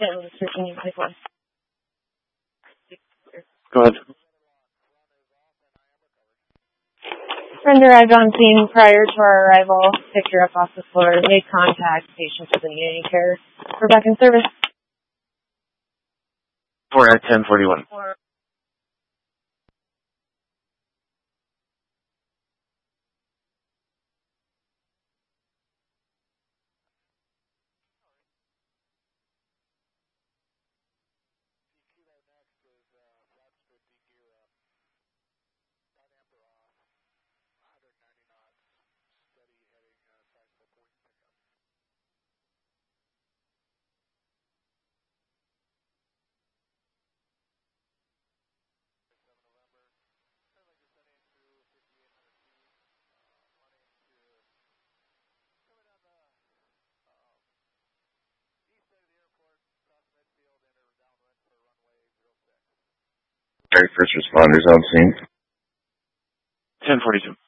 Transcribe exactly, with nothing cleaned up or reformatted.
Go ahead. Friend arrived on scene prior to our arrival, picked her up off the floor, made contact, patient doesn't need any care. We're back in service. We're at ten forty-one. Very first responders on scene. ten forty-two.